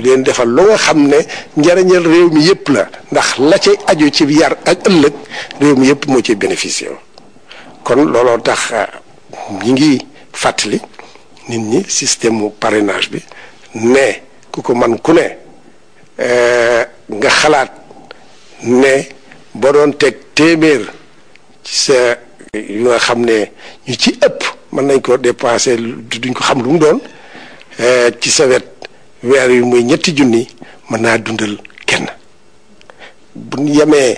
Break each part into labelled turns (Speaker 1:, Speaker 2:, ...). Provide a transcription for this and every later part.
Speaker 1: leen defal lu nga xam ne njariñal réew mi yëpp la ndax la cay aju ci yar ak ëllëg réew mi yëpp moo ciy bénéficié kon looloo tax ñi ngi fàttali nit ñi système mu parrainage bi ne ku ko man ku ne nga xalaat ne boo doon teg téeméer ci sa yu nga xam ne ñu ci ëpp mën nañ ko dépensé duñ ko xam lu mu doon ci sa wet weer yu muy 2 junni mën naa dundal kenn bu ñu yemee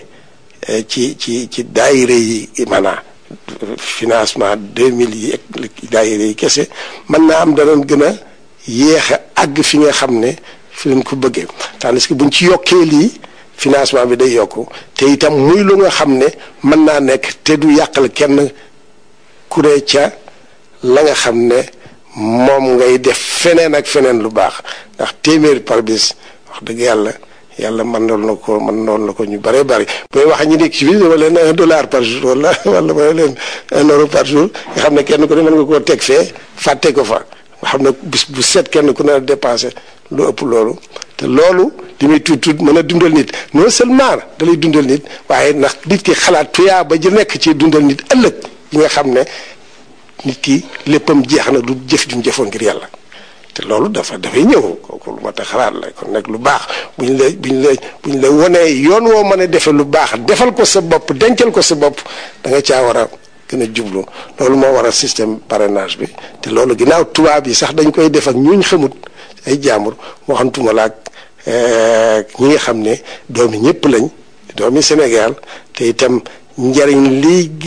Speaker 1: ci daayira yi maanaam financement 2000 yi ak daayira yi kese mën naa am danañ gën a yéex a àgg fi nga xam ne fi lañ ko bëggee tandis que buñ ci yokkee lii financement bi day yokku te itam muy lu nga xam ne mën naa nekk te du yàqal kenn ku ne ca la nga xam ne moom ngay def feneen ak feneen lu baax ndax téeméer par bis wax dëgg yàlla mën noon na ko ñu bëree bëri booy wax ñi nekk ci biir dama leen $1 par jour wala ma leen €1 par jour nga xam ne kenn ku ne mën nga koo teg fee fàtte ko fa nga xam ne bis bu set kenn ku ne dépensé lu ëpp loolu te loolu li muy tuut mën a dundal nit non seulement da lay dundal nit waaye ndax nit ki xalaat tuyaa ba ji nekk ci dundal nit ëllëg yi nga xam ne nit ki léppam jeex na du jëf jum jëfoon ngir yàlla te loolu dafay ñëw kooku lu ma tax xalaat la kon nag lu baax buñ la wonee yoon woo mën a defe lu baax defal ko sa bopp dencal ko sa bopp da nga caa war a gën a jublu loolu moo war a système parrainage bi te loolu ginnaaw tubaab yi sax dañ koy def ak ñuñ xamut ay jaambur waxantuma la ak ñi nga xam ne doomi ñëpp lañ doomi Sénégal te itam njariñ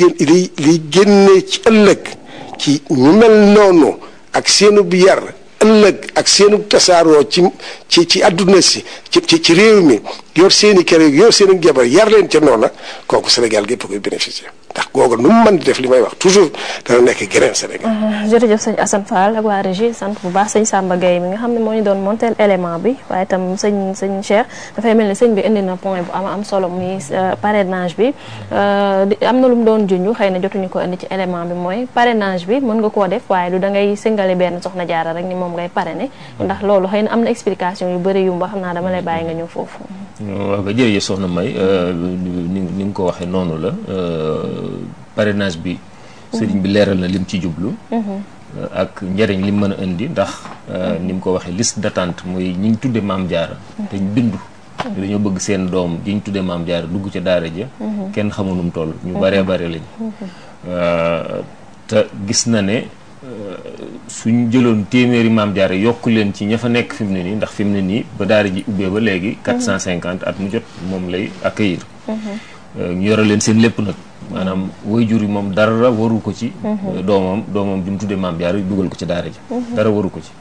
Speaker 1: liy génne ci ëllëg ci ñu mel noonu ak seenu bi yar ëllëg ak seenu tasaaroo ci àdduna si ci réew mi yor seeni kër yor seeni jabar yar leen ca noona kooku Sénégal gépp koy bénéficier ndax googu nu mu mën di def li may wax toujours dana nekk geneen Sénégal.
Speaker 2: jërëjëf sëñ Assane Fall ak waa régie sant bu baax sëñ Samba Gueye mi nga xam ne moo ñu doon monteel élément bi waaye itam sëñ Cheikh dafay mel ni sëñ bi indi na point bu am solo muy parrainage bi am na lu mu doon junj xëy na jotuñu ko indi ci élément bi mooy parrainage bi mën nga koo def waaye du da ngay singale benn soxna jaara rek ni moom ngay parrainer ndax loolu xëy na am na explication yu bëri yu xam naa dama lay bàyyi nga ñëw foofu.
Speaker 3: waaw nga jërëjëf soxna May ni nga ko waxee noonu la parrainage bi sëriñ bi leeral na lim ci jublu ak njëriñ lim mën a indi ndax ni mu ko waxee liste d'attente muy ñi ñu tudde maam jaara te ñu bindu dañoo bëgg seen doom ji ñu tudde maam jaara dugg ca daara ja kenn xamul nu mu toll ñu baree bare lañ te gis na ne suñ jëloon téeméeri maam jaara yokk leen ci ña fa nekk fi mu ne nii ndax fi mu ne nii ba daara ji ubbee ba léegi 450 at mu jot moom lay accueillir ñu yore leen seen lépp nag maanaam waajur yi moom dara waru ko ci doomam bi mu tuddee maam jaara dugal ko ci daara ji dara waru ko ci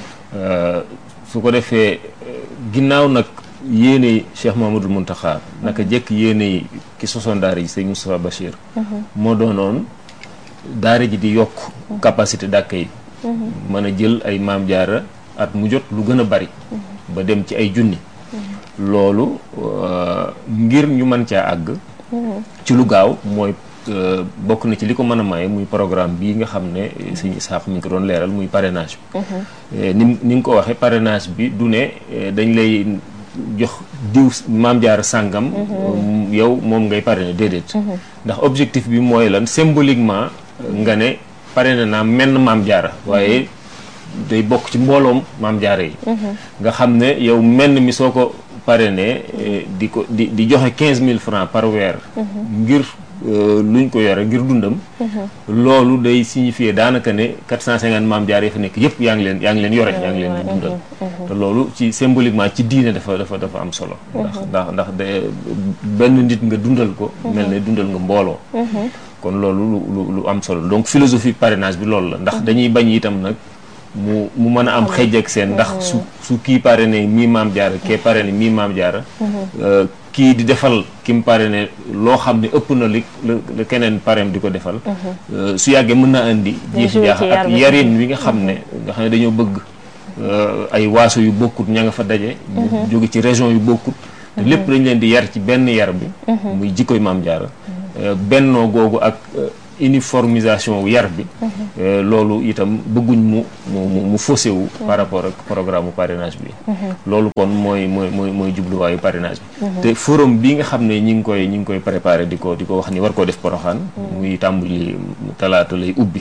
Speaker 3: su ko defee ginnaaw nag yéene Cheikh Mamadou Mountakha naka jekk yéene ki sosoon daara ji sëñ Moustapha Bachir moo doonoon daara ji di yokk capacité d'accueil mën a jël ay maam jaara at mu jot lu gën a bari ba dem ci ay junni loolu ngir ñu mën caa àgg ci lu gaaw mooy bokk na ci li ko mën a maye muy programme bii nga xam ne sëñ Isaax mi ngi ko doon leeral muy parrainage bi ni nga ko waxee parrainage bi du ne dañ lay jox diw maam jaara sàngam yow moom ngay parrainer déedéet ndax objectif bi mooy lan symboliquement nga ne parrainé naa menn maam jaara waaye day bokk ci mbooloom maam jaara yi nga xam ne yow menn mi soo ko parrainé di joxe 15 000 francs par weer ngir luñ ko yore ngir dundam loolu day signifier daanaka ne 450 maam jaara yi fa nekk yëpp yaa ngi leen yore yaa ngi leen di dundal te loolu ci symboliquement ci diine dafa am solo ndax de benn nit nga dundal ko mel ne dundal nga mbooloo kon loolu lu am solo donc philosophie parrainage bi loolu la ndax dañuy bañ itam nag mu mën a am xëj ak seen ndax su kii parrainé mii maam jaara kee parrainé mii maam jaara kii di defal ki mu parrainé loo xam ne ëpp na li keneen parrain di ko defal su yàggee mën naa indi jiixi jaaxa ak yarin wi nga xam ne dañoo bëgg ay waaso yu bokkut ña nga fa daje jóge ci région yu bokkut te lépp dañ leen di yar ci benn yar bi muy jikkoy maam jaara bennoo googu ak uniformisation wu yar bi loolu itam bëgguñ mu faussé wu par rapport ak programme parrainage bi loolu kon mooy jubluwaayu parrainage bi te forum bi nga xam ne ñi ngi koy préparé di ko wax ni war koo def Porokhane muy tàmbali talaata lay ubbi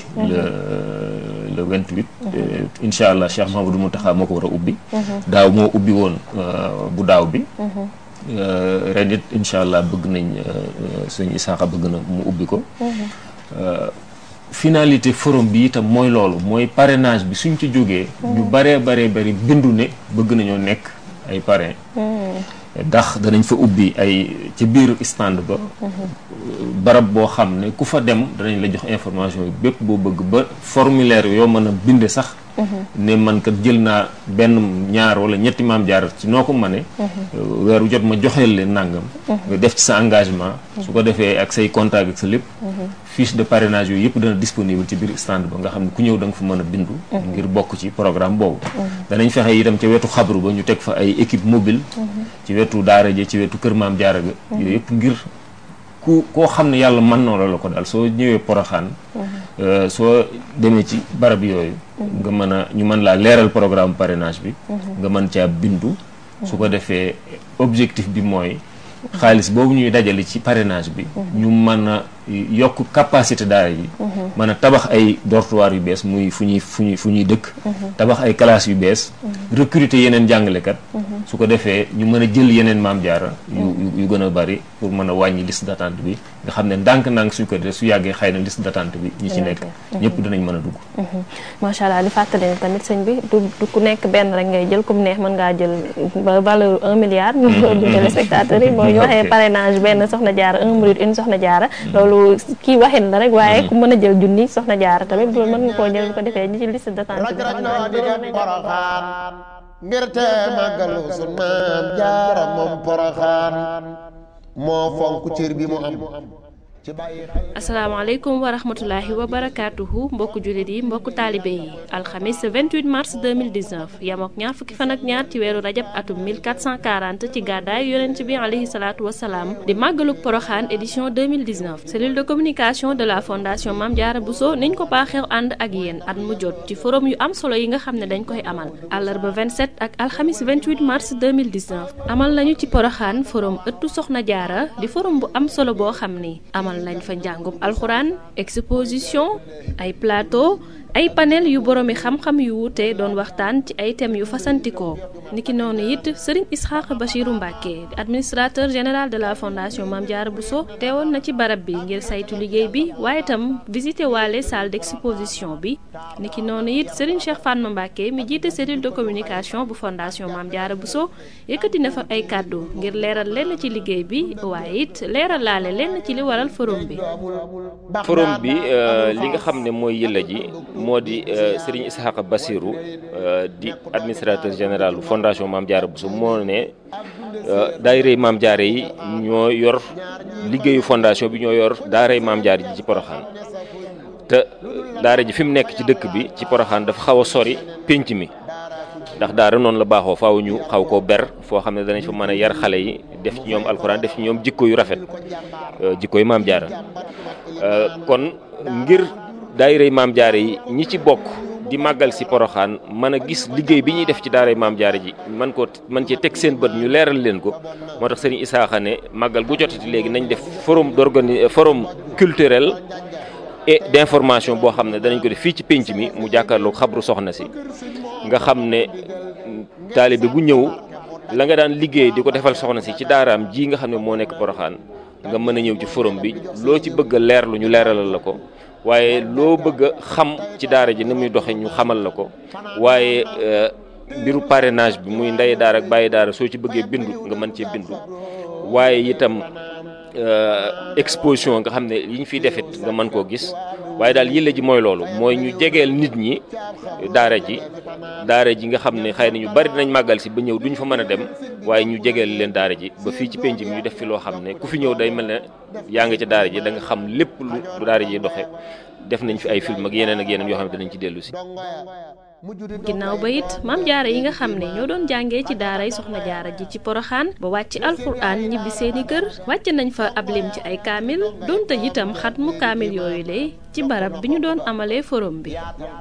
Speaker 3: le 28 incha allah Cheikh Mahamadou Mountakha moo ko war a ubbi daaw moo ubbi woon bu daaw bi ren it incha allah bëgg nañ sëñ Isaaxa bëgg na mu ubbi ko finalité forum bi itam mooy loolu mooy parrainage bi suñ ci jógee ñu baree bindu ne bëgg nañoo nekk ay parrain ndax danañ fa ubbi ay ci biir stand ba barab boo xam ne ku fa dem danañ la jox information yi bépp boo bëgg ba formulaire yoo mën a binde sax ne man kat jël naa benn ñaar wala ñetti maam jaar ci noo ko mëne weeru jot ma joxeel leen nàngam nga def ci sa engagement su ko defee ak say contact ak sa lépp fiche de parrainage yooyu yëpp dana disponible ci biir stand ba nga xam ne ku ñëw da nga fa mën a bindu ngir bokk ci programme boobu danañ fexe itam ca wetu xabru ba ñu teg fa ay équipe mobile ci wetu daara ji ci wetu kër maam jaara ga yooyu yëpp ngir koo xam ne yàlla mën na la ko daal soo ñëwee Porokhane soo demee ci barab yooyu nga mën a ñu mën laa leeral programme parrainage bi nga mën caa bindu su ko defee objectif bi mooy xaalis boobu ñuy dajale ci parrainage bi ñu mën a yokk capacité daara yi mën a tabax ay dortoir yu bees muy fu ñuy dëkk tabax ay classes yu bees recruter yeneen jàngalekat su ko defee ñu mën a jël yeneen maam jaara yu gën a bari pour mën a wàññi liste d'attente bi nga xam ne ndànk-ndànk suñ ko def su yàggee xëy na liste d'attente bi ñi ci nekk ñëpp dinañ mën a dugg
Speaker 2: macha allah di fàttali ne tamit sëñ bi du ku nekk benn rek ngay jël comme neex mën ngaa jël ba valeur 1 milliard du téléspectateurs yi mooy ñu waxee parrainage benn soxna jaara 1 minute une soxna jaara loolu kii waxin la rek waaye ku mën a jël junni soxna jaara tamit loolu mën nga koo jël bu ko defee ñi ci liste d'attente bi
Speaker 4: ngir te màggalu sun maam jaara moom Porokhane moo fonk cër bi mu am
Speaker 2: asalaamaaleykum wa rahmatulahi wa barakaatuhu mbokku jullit yi mbokku taalibe yi alxamis 28 mars 2019 yamook ñaar fukki fan ak ñaar ci weeru rajab atum 1440 ci gàddaay yonent bi alayhi salaatu wasalaam di màggaluk Porokhane édition 2019 cellule de communication de la fondation Mame Diarra Bousso niñ ko baaxeew ànd ak yéen at mu jot ci forum yu am solo yi nga xam ne dañ koy amal àllarba 27 ak alxamis 28 mars 2019 amal nañu ci Porokhane forum ëttu Soxna Jaara di forum bu am solo boo xam ni amal lañ fa njàngum alxuraan exposition ay plateau ay panel yu boroomi xam-xam yu wuute doon waxtaan ci ay thèmes yu fasantikoo niki noonu it Serigne Isaaxa Bachirou Mbacké administrateur général de la fondation Mame Diarra Bousso teewoon na ci barab bi ngir saytu liggéey bi waaye itam visité waale salle d'exposition bi niki noonu it Serigne Cheikh Fatma Mbacké mi jiite cellule de communication bu fondation Mame Diarra Bousso yëkkati na fa ay kàddu ngir leeral lenn ci liggéey bi waaye it leeral laale lenn ci li waral forum bi
Speaker 3: li nga xam ne mooy yëlla ji moo di Serigne Isaaxa Bachirou di administrateur général fondation Mame Diarra Bousso moo ne daayira Mame Diarra yi ñoo yor liggéeyu fondation bi ñoo yor daaray Mame Diarra ji ci Porokhane te daara ji fi mu nekk ci dëkk bi ci Porokhane dafa xaw a sori pénc mi ndax daara noonu la baaxoo faaw ñu xaw koo ber foo xam ne danañ fa mën a yar xale yi def ci ñoom alxuraan def ci ñoom jikko yu rafet jikko yu Mame Diarra kon ngir daayira Mame Diarra yi ñi ci bokk di màggal si Porokhane mën a gis liggéey bi ñuy def ci daaray Mame Diarra ji man cee teg seen bët ñu leeral leen ko moo tax Serigne Isaaxa ne màggal gu jotati léegi nañ def forum culturel et d'information boo xam ne danañ ko def fii ci pénc mi mu jàkkaarloog xabru soxna si nga xam ne taalibe bu ñëw la nga daan liggéey di ko defal soxna si ci daaraam ji nga xam ne moo nekk Porokhane nga mën a ñëw ci forum bi loo ci bëgg a leerlu ñu leeralal la ko waaye loo bëgg a xam ci daara ji ni muy doxe ñu xamal la ko waaye mbiru parrainage bi muy ndey daara ak bàyyi daara soo ci bëggee bindu nga mën cee bindu waaye itam exposition nga xam ne yi ñu fiy defit nga mën koo gis waaye daal yëlla ji mooy loolu mooy ñu jegeel nit ñi daara ji nga xam ne xëy na ñu bari dinañ màggal si ba ñëw duñ fa mën a dem waaye ñu jegeel leen daara ji ba fii ci penc mi ñu def fi loo xam ne ku fi ñëw day mel ne yaa ngi ca daara ji da nga xam lépp lu daara ji doxe def nañ fi ay film ak yeneen yoo xam ne danañ ci dellu si
Speaker 2: ginnaaw ba it maam jaara yi nga xam ne ñoo doon jàngee ci daaray soxna jaara ji ci poroxaan ba wàcc alxuraan ñibbi seeni kër wàcc nañ fa ab lim ci ay kaamil doon tëj itam xat mu kaamil yooyu lay ci barab bi ñu doon amalee forum bi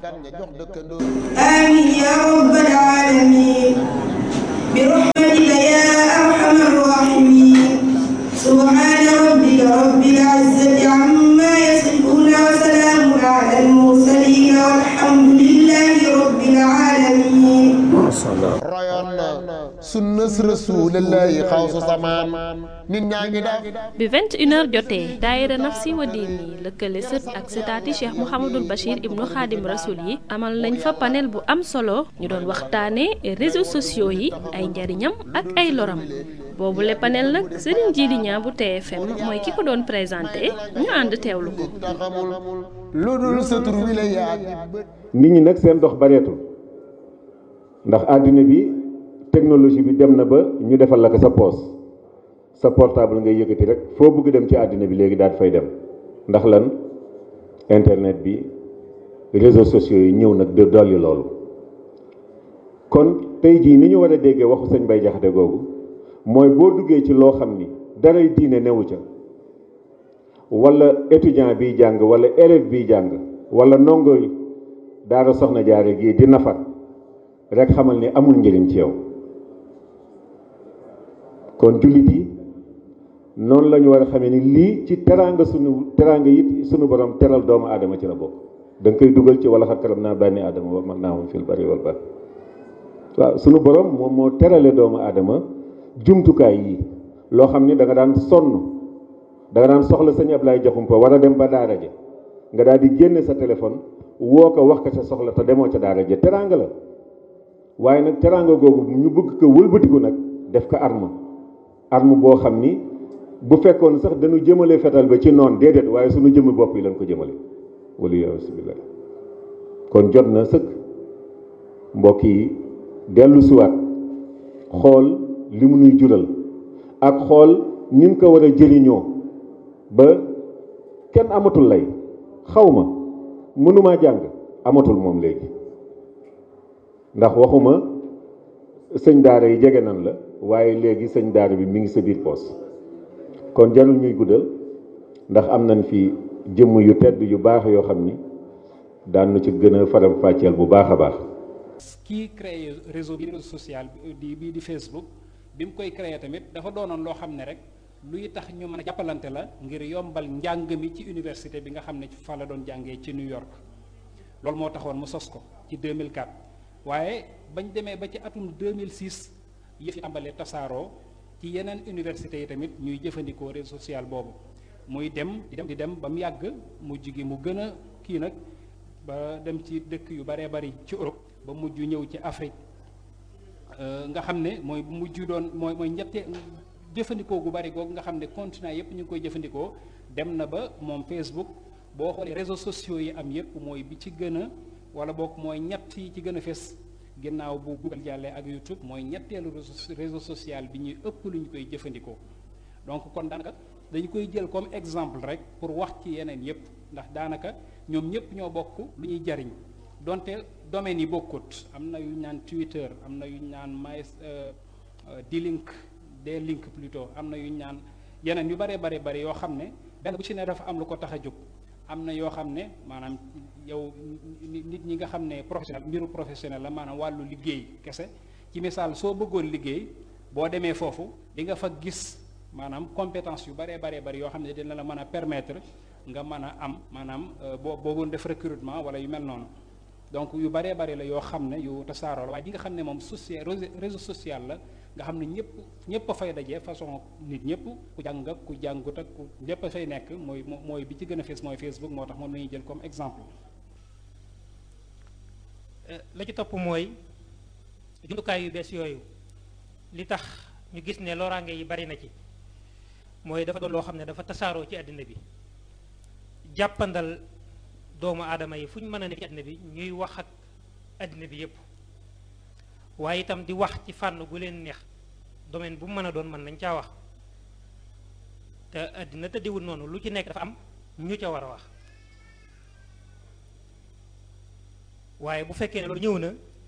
Speaker 5: amin ya rabbal alamin bi rahmatika ya arhamar rahimin subhana rabbika rabbil izzati amma yasifun wa salamun ala al mursalin walhamdulillahi rabbil alamin
Speaker 4: royoon na sunnas rasulillahi xawsu samaan nit ñaa ngi def
Speaker 2: bi 21h jotee daayira nafsi wa diini lëkkale sët ak sëtaati Cheikh Mouhamadul Bachir ibnu Xaadim Rasul yi amal nañ fa panel bu am solo ñu doon waxtaane réseaux sociaux yi ay njariñam ak ay loram boobu le panel nag Serigne Djily Niang bu TFM mooy ki ko doon présenté ñu ànd teewlu ko.
Speaker 4: lu dul sa tur wi la yaa
Speaker 6: nit ñi nag seen dox bareetul ndax àddina bi technologie bi dem na ba ñu defal la ko sa poos sa portable ngay yëkkati rek foo bëgg dem ci àddina bi léegi daal fay dem ndax lan internet bi réseaux sociaux yi ñëw nag de dolli loolu kon tey jii ni ñu war a déggee waxu sëñ Bay Jaxate googu mooy boo duggee ci loo xam ni daray diine newu ca wala étudiant biy jàng wala élève biy jàng wala ndongo daara soxna jaare gii di nafar rek xamal ni amul njëriñ ci yow kon jullit yi noonu la ñu war a xamee ni lii ci teraanga it sunu borom teral doomu aadama ci la bokk da nga koy dugal ci wala xar karam naa bànni aadama wa mag naa moom fil bari wal bar waaw sunu borom moom moo terale doomu aadama jumtukaay yi loo xam ni da nga daan sonn da nga daan soxla sëñ Ablaye Jaxumpa war a dem ba daara ja nga daal di génne sa téléphone woo ko wax ko sa soxla te demoo ca daara ja teraanga la waaye nag teraanga googu ñu bëgg ko wëlbatiku nag def ko arme boo xam ni bu fekkoon sax dañu jëmale fetal ba ci noon déedéet waaye suñu jëmmi bopp yi lañ ko jëmale wala yasubillah kon jot na sëkk mbokk yi dellu siwaat xool li mu nuy jural ak xool ni mu ko war a jëriñoo ba kenn amatul lay xawma mënumaa jàng amatul moom léegi ndax waxuma sëñ daara yi jege nan la waaye léegi sëñ daara bi mi ngi sa biir poos kon jarul ñuy guddal ndax am nañ fi jëmm yu tedd yu baax yoo xam ni daan na ci gën a faram fàcceel bu baax a baax.
Speaker 7: kii créé réseau social bi di Facebook bi mu koy créé tamit dafa doonoon loo xam ne rek luy tax ñu mën a jàppalante la ngir yombal njàng mi ci université bi nga xam ne fa la doon jàngee ci New York loolu moo taxoon mu sos ko ci 2004 waaye bañ demee ba ci atum 2006 yëf yi tàmbalee tasaaroo ci yeneen université yi tamit ñuy jëfandikoo réseau social boobu muy dem di dem ba mu yàgg mujj gi mu gën a kii nag ba dem ci dëkk yu baree bari ci Europe ba mujj ñëw ci Afrique nga xam ne mooy mujj doon mooy ñette jëfandikoo gu bari googu nga xam ne continent yépp ñu ngi koy jëfandikoo dem na ba moom Facebook boo xoolee réseaux sociaux yi am yépp mooy bi ci gën a wala boog mooy ñett yi ci gën a fes ginnaaw bu Google jàllee ak YouTube mooy ñetteelu réseau social bi ñuy ëpp lu ñu koy jëfandikoo donc kon daanaka dañu koy jël comme exemple rek pour wax ci yeneen yépp ndax daanaka ñoom ñépp ñoo bokk lu ñuy jariñ donte domaines yi bokkut am na yu ñu naan Twitter am na yu ñu naan D-Link plutôt am na yu ñu naan yeneen yu bare yoo xam ne benn bu ci ne dafa am lu ko tax a jóg am na yoo xam ne maanaam yow nit ñi nga xam ne professionnel mbiru professionnel la maanaam wàllu liggéey kese ci misaal soo bëggoon liggéey boo demee foofu di nga fa gis maanaam compétence yu bare yoo xam ne dina la mën a permettre nga mën a am maanaam boo bëggoon def recrutement wala yu mel noonu donc yu bare la yoo xam ne yu tasaaroo la waaye di nga xam ne moom réseau social la nga xam ne ñëpp a fay daje façon nit ñëpp ku jàng ak ku jàngut ak ku ñëpp a fay nekk mooy bi ci gën a fees mooy Facebook moo tax moom la ñuy jël comme exemple.
Speaker 8: la ci topp mooy jumtukaay yu bees yooyu li tax ñu gis ne loraange yi bari na ci mooy dafa doon loo xam ne dafa tasaaroo ci àddina bi jàppandal doomu aadama yi fu ñu mën a nekk ci àddina bi ñuy wax ak àddina bi yépp waaye itam di wax ci fànn gu leen neex domaine bu mu mën a doon mën nañ caa wax te àddina tëddiwul noonu lu ci nekk dafa am ñu ca war a wax waaye bu fekkee ne loolu ñëw na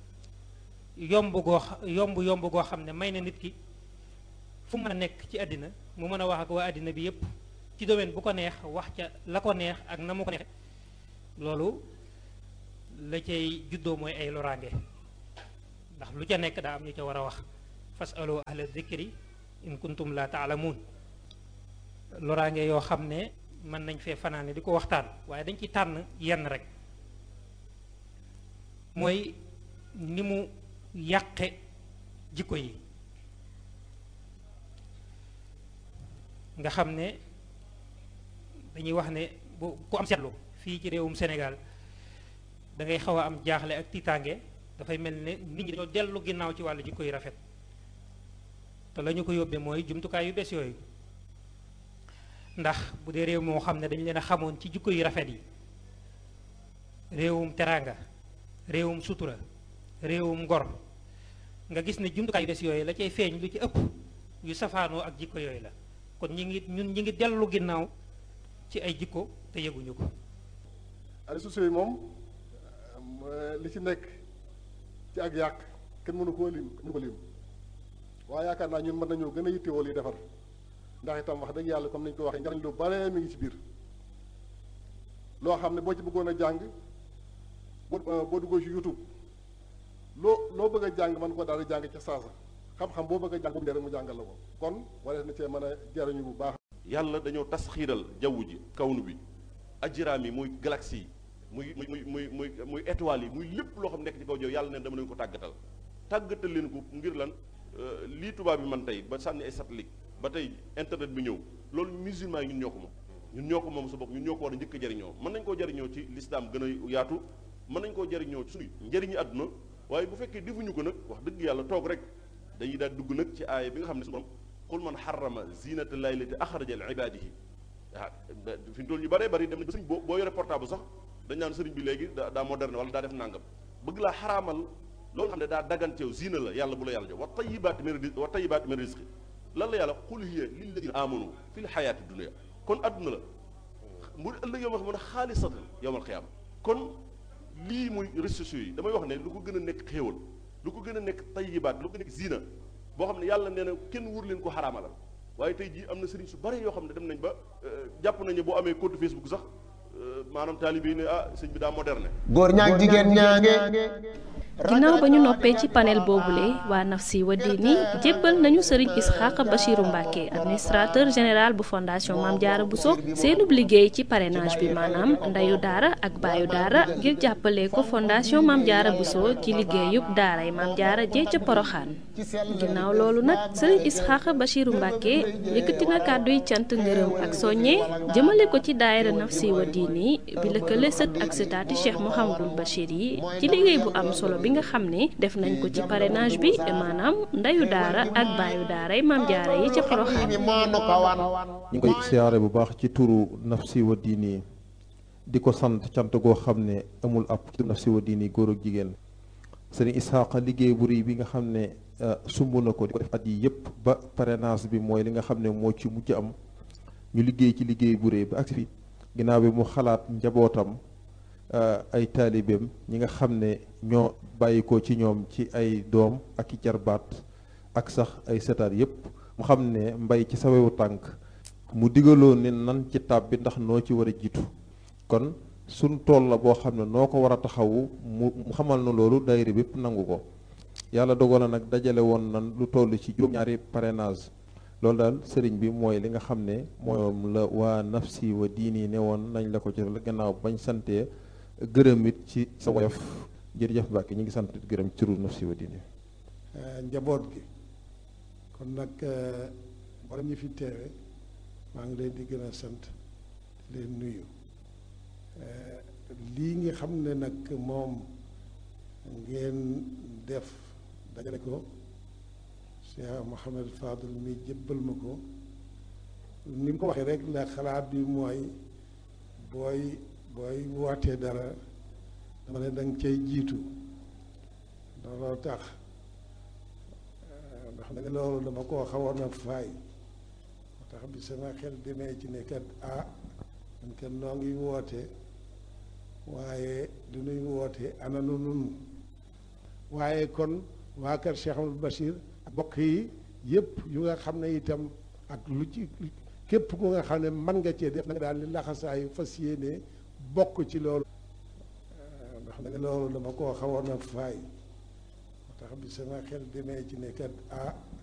Speaker 8: yomb goo xam ne may na nit ki fu mu mën a nekk ci àddina mu mën a wax ak waa àddina bi yépp ci domaine bu ko neex wax ca la ko neex ak na mu ko neexe loolu la cay juddoo mooy ay loraange ndax lu ca nekk daa am ñu ca war a wax fasalu ahla dhikri in kuntum la taalamuun loraange yoo xam ne mën nañ fee fanaane di ko waxtaan waaye dañ ci tànn yenn rek mooy ni mu yàqe jikko yi nga xam ne dañuy wax ne bu ku am seetlu fii ci réewum Sénégal da ngay xaw a am jaaxle ak tiitaange dafay mel ne nit ñi dañoo dellu ginnaaw ci wàllu jikko yu rafet te la ñu ko yóbbee mooy jumtukaay yu bees yooyu ndax bu dee réew moo xam ne dañu leen a xamoon ci jikko yu rafet yi réewum teraanga réewum sutura réewum ngor nga gis ne jumtukaay yu bees yooyu la cay feeñ lu ci ëpp yu safaanoo ak jikko yooyu la kon ñun ñi ngi dellu ginnaaw ci ay jikko te yëguñu ko.
Speaker 9: réseaux sociaux yi moom li ci nekk ci ak yàq kenn mënu ko lim waaye yaakaar naa ñun mën nañoo gën a yittewoo li defar ndax itam wax dëgg yàlla comme ni ñu ko waxee njariñ lu bare mi ngi ci biir loo xam ne boo ci bëggoon a jàng boo duggoo ci YouTube loo bëgg a jàng mën ko daal di jàng ca saasa xam-xam boo bëgg a jàng bu rek mu jàngal la ko kon warees na cee mën a jariñu bu baax.
Speaker 10: yàlla dañoo tasxiiral jaww ji kawnu bi ajraam yi muy galaxie yi muy étoiles yi muy lépp loo xam nekk ci kaw jaww yàlla neen dama leen ko tàggatal leen ko ngir lan lii tubaab bi man tey ba sànni ay satellite ba tey internet bi ñëw loolu musulman yi ñun ñoo ko moom sa bopp ñun ñoo ko war a njëkk a jariñoo mën nañ koo jariñoo ci lislaam gën a yaatu mën nañ koo jariñoo ci suñu njëriñu àdduna waaye bu fekkee defuñu ko nag wax dëgg yàlla toog rek dañuy daal dugg nag ci aaya bi nga xam ne suñu borom qul man xarama zinata llahi lati axraja li ibadihi fi mu toll ñu bëree bëri dem na ba sëriñ boo yore portable sax dañ naan sëriñ bi léegi daa moderne wala daa def nàngam bëgg laa xaraamal loolu xam ne daa daganteew zina la yàlla bu la yàlla jox wa tayibaat min rizqi lan la yàlla qul hiya lilladina amanu fi l xayaati dunia kon adduna la mu ëllëg yow ma xam ne xaalisatan yowmal xiyaama kon lii muy réseaux sociaux yi damay wax ne lu ko gën a nekk xéewal lu ko gën a nekk tayibaat lu ko gën a nekk zina boo xam ne yàlla nee na kenn wur leen ko xaraamalal waaye tey jii am na sëriñ su bari yoo xam ne dem nañ ba jàpp nañu boo amee compte Facebook sax maanaam taalibe yi ne sëñ bi daa moderne.
Speaker 4: góor ñaag jigéen ñaange.
Speaker 2: ginnaaw ba ñu noppee ci panel boobule waa Nafsi wa Diini jébbal nañu Serigne Isxaaq Bachiru Mbacke administrateur général bu fondation Mame Diarra Bousso seenub liggéey ci parrainage bi maanaam ndeyu daara ak baayu daara ngir jàppale ko fondation Mame Diarra Bousso ci liggéeyub daaray Mame Diarra jee ca Poroxaan. ginnaaw loolu nag Serigne Isxaaq Bachiru Mbacke yëkkati na kàdduy cant ngërëm ak soññe jëmale ko ci daayira Nafsi wa Diini bi lëkkale sët ak sëtaati Cheikh Mouhamadul Bachir yi ci liggéey bu am solo bi nga xam ne def nañ ko ci parrainage bi maanaam ndeyu daara ak baayu daaray Mame Diarra yi ca Porokhane.
Speaker 11: ñu ngi koy siyaare bu baax ci turu Nafsi wa Diini di ko sant cant goo xam ne amul ab ci Nafsi wa Diini góor ak jigéen Serigne Isxaaqa liggéey bu rëy bi nga xam ne sumb na ko di ko def at yi yëpp ba parrainage bi mooy li nga xam ne moo ci mujj am ñu liggéey ci liggéey bu rëy ba agsi fi ginnaaw bi mu xalaat njabootam ay taalibeem ñi nga xam ne ñoo bàyyikoo ci ñoom ci ay doom ak i jarbaat ak sax ay setaat yépp mu xam ne mbay ci sawewu tànk mu digaloo ne nan ci tab bi ndax noo ci war a jiitu kon suñ tool la boo xam ne noo ko war a taxawu mu xamal na loolu daayira bépp nangu ko yàlla dogal na nag dajale woon nan lu toll ci juróom-ñaari parrainage loolu daal sëriñ bi mooy li nga xam ne moom la waa Nafsi wa Diini ne woon nañ la ko ci gannaaw bañ santee gërëm it ci sa woyof jërëjëf Mbacke ñu ngi sant gërëm ci turu Nafsi wa Diini
Speaker 1: njaboot gi kon nag wala ñu fi teewe maa ngi leen di gën a sant di leen nuyu lii nga xam ne nag moom ngeen def dajale ko Cheikh Mouhamed Fadul mi jébbal ma ko ni mu ko waxee rek la xalaat bi mooy booy wootee dara dama ne danga cay jiitu looloo tax ndax nag loolu dama koo xawoon a faay moo tax bi sama xel demee ci ne kat man kat noo ngi woote
Speaker 12: waaye du nuy woote ana nu nun waaye kon waa kër Cheikh Amadou Bachir ak bokk yi yëpp yu nga xam ne itam ak lu ci képp ku nga xam ne mën nga cee def na nga daal di laxasaayu fas yéene bokk ci loolu ndax loolu dama koo xawoon a faay moo tax bi sama xel demee ci ne kat